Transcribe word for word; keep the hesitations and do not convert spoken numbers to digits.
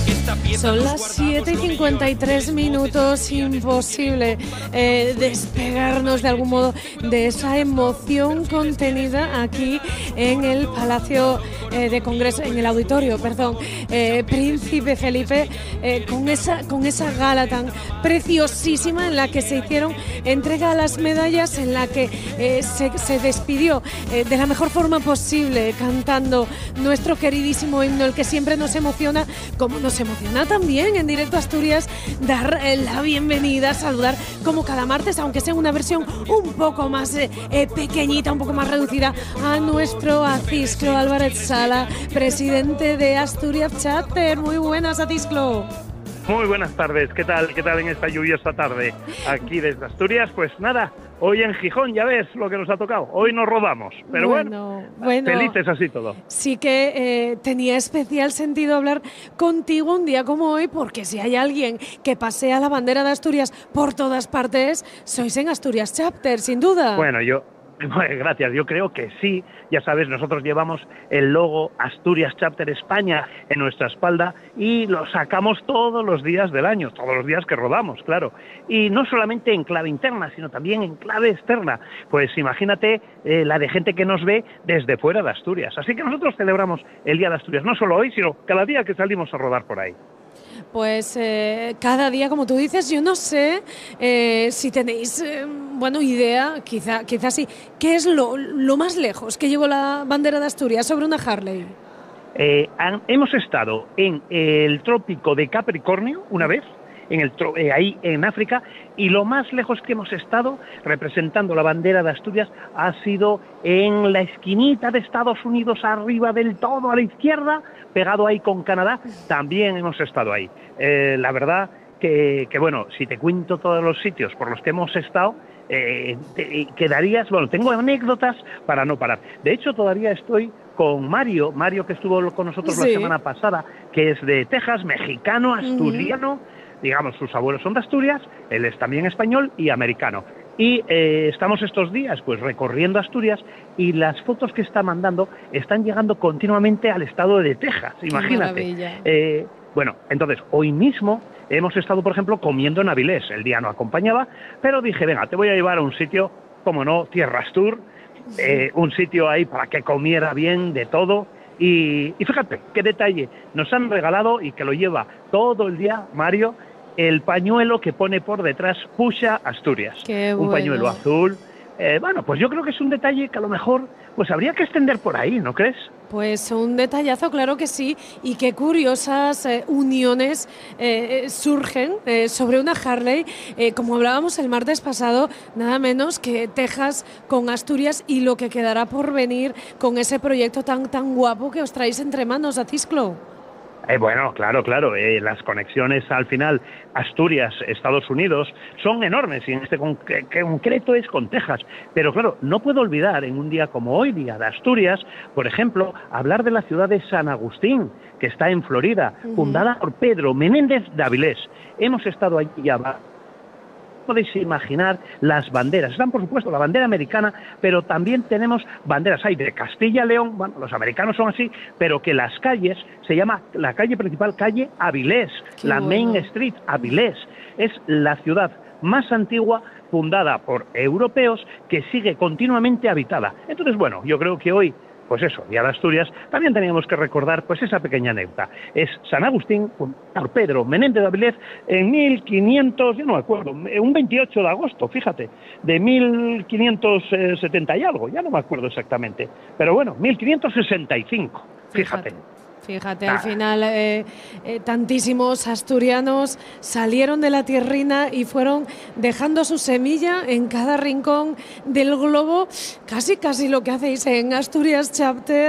Son las siete y cincuenta y tres minutos, imposible eh, despegarnos de algún modo de esa emoción contenida aquí en el Palacio eh, de Congreso, en el auditorio, perdón, eh, Príncipe Felipe, eh, con esa, con esa gala tan preciosísima en la que se hicieron entrega a las medallas, en la que eh, se, se despidió eh, de la mejor forma posible, cantando nuestro queridísimo himno, el que siempre nos emociona, como nos emociona también en Directo a Asturias, dar eh, la bienvenida, saludar como cada martes, aunque sea una versión un poco más eh, eh, pequeñita, un poco más reducida, a nuestro Acisclo Álvarez Sala, presidente de Asturias Chapter. Muy buenas, Acisclo. Muy buenas tardes, ¿qué tal? ¿Qué tal en esta lluviosa tarde? Aquí desde Asturias, pues nada, hoy en Gijón, ya ves lo que nos ha tocado, hoy nos rodamos, pero bueno, bueno, bueno felices así todo. Sí que eh, tenía especial sentido hablar contigo un día como hoy, porque si hay alguien que pasea la bandera de Asturias por todas partes, sois en Asturias Chapter, sin duda. Bueno, yo... Gracias, yo creo que sí, ya sabes, nosotros llevamos el logo Asturias Chapter España en nuestra espalda y lo sacamos todos los días del año, todos los días que rodamos, claro, y no solamente en clave interna, sino también en clave externa, pues imagínate eh, la de gente que nos ve desde fuera de Asturias, así que nosotros celebramos el Día de Asturias, no solo hoy, sino cada día que salimos a rodar por ahí. Pues eh, cada día, como tú dices, yo no sé eh, si tenéis, eh, bueno, idea, quizá, quizá sí, ¿qué es lo, lo más lejos que llegó la bandera de Asturias sobre una Harley? Eh, han, hemos estado en el trópico de Capricornio una vez, en el, eh, ahí en África, y lo más lejos que hemos estado representando la bandera de Asturias ha sido en la esquinita de Estados Unidos, arriba del todo a la izquierda, pegado ahí con Canadá, también hemos estado ahí. Eh, la verdad que, que, bueno, si te cuento todos los sitios por los que hemos estado, eh, te, quedarías, bueno, tengo anécdotas para no parar. De hecho, todavía estoy con Mario, Mario que estuvo con nosotros sí. la semana pasada, que es de Texas, mexicano, asturiano, uh-huh. digamos, sus abuelos son de Asturias, él es también español y americano. Y eh, estamos estos días pues recorriendo Asturias y las fotos que está mandando están llegando continuamente al estado de Texas, imagínate. Eh, bueno, entonces, hoy mismo hemos estado, por ejemplo, comiendo en Avilés, el día no acompañaba, pero dije, venga, te voy a llevar a un sitio, como no, Tierras Tour, eh, un sitio ahí para que comiera bien de todo. Y, y fíjate, qué detalle, nos han regalado y que lo lleva todo el día Mario, el pañuelo que pone por detrás Pusha Asturias. Qué bueno. Un pañuelo azul. Eh, bueno, pues yo creo que es un detalle que a lo mejor pues habría que extender por ahí, ¿no crees? Pues un detallazo, claro que sí, y qué curiosas eh, uniones eh, surgen eh, sobre una Harley, eh, como hablábamos el martes pasado, nada menos que Texas con Asturias y lo que quedará por venir con ese proyecto tan tan guapo que os traéis entre manos, Acisclo. Eh, bueno, claro, claro, eh, las conexiones al final Asturias-Estados Unidos son enormes y en este con concreto es con Texas, pero claro, no puedo olvidar en un día como hoy, Día de Asturias, por ejemplo, hablar de la ciudad de San Agustín, que está en Florida, uh-huh. fundada por Pedro Menéndez de Avilés. Hemos estado allí ya... Podéis imaginar las banderas. Están, por supuesto, la bandera americana, pero también tenemos banderas. Hay de Castilla y León, bueno, los americanos son así, pero que las calles, se llama la calle principal, calle Avilés, Qué la bueno. Main Street, Avilés. Es la ciudad más antigua fundada por europeos que sigue continuamente habitada. Entonces, bueno, yo creo que hoy... Pues eso, y a Asturias también teníamos que recordar pues esa pequeña anécdota. Es San Agustín por Pedro Menéndez de Avilés en mil quinientos, yo no me acuerdo, un veintiocho de agosto, fíjate, de mil quinientos setenta y algo, ya no me acuerdo exactamente, pero bueno, mil quinientos sesenta y cinco, fíjate. fíjate. Fíjate, al final eh, eh, tantísimos asturianos salieron de la tierrina y fueron dejando su semilla en cada rincón del globo, casi casi lo que hacéis en Asturias Chapter.